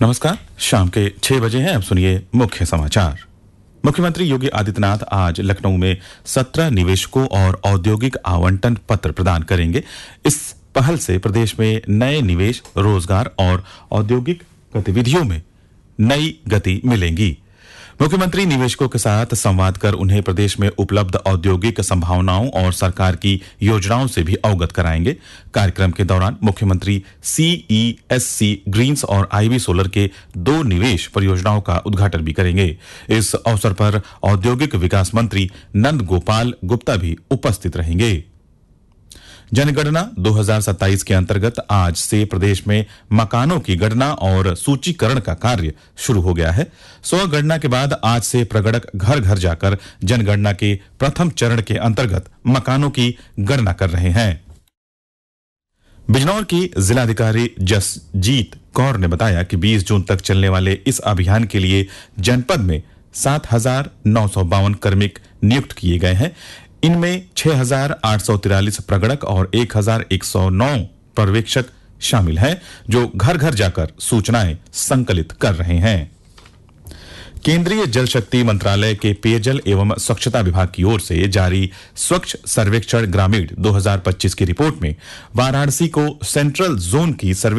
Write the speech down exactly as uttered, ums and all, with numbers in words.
नमस्कार। शाम के छह बजे हैं, अब सुनिए मुख्य समाचार। मुख्यमंत्री योगी आदित्यनाथ आज लखनऊ में सत्रह निवेशकों और औद्योगिक आवंटन पत्र प्रदान करेंगे। इस पहल से प्रदेश में नए निवेश, रोजगार और औद्योगिक गतिविधियों में नई गति मिलेगी। मुख्यमंत्री निवेशकों के साथ संवाद कर उन्हें प्रदेश में उपलब्ध औद्योगिक संभावनाओं और सरकार की योजनाओं से भी अवगत कराएंगे। कार्यक्रम के दौरान मुख्यमंत्री सीईएससी ग्रीन्स और आईवी सोलर के दो निवेश परियोजनाओं का उद्घाटन भी करेंगे। इस अवसर पर औद्योगिक विकास मंत्री नंद गोपाल गुप्ता भी उपस्थित रहेंगे। जनगणना दो हज़ार सत्ताईस के अंतर्गत आज से प्रदेश में मकानों की गणना और सूचीकरण का कार्य शुरू हो गया है। स्व गणना के बाद आज से प्रगणक घर घर जाकर जनगणना के प्रथम चरण के अंतर्गत मकानों की गणना कर रहे हैं। बिजनौर की जिलाधिकारी जसजीत कौर ने बताया कि बीस जून तक चलने वाले इस अभियान के लिए जनपद में सात हजार नौ सौ बावन कार्मिक नियुक्त किए गए हैं। इनमें छह हजार आठ सौ तिरालीस प्रगणक और एक हजार एक सौ नौ पर्यवेक्षक शामिल हैं, जो घर घर जाकर सूचनाएं संकलित कर रहे हैं। केंद्रीय जल शक्ति मंत्रालय के पेयजल एवं स्वच्छता विभाग की ओर से जारी स्वच्छ सर्वेक्षण ग्रामीण दो हज़ार पच्चीस की रिपोर्ट में वाराणसी को सेंट्रल जोन की सर्वे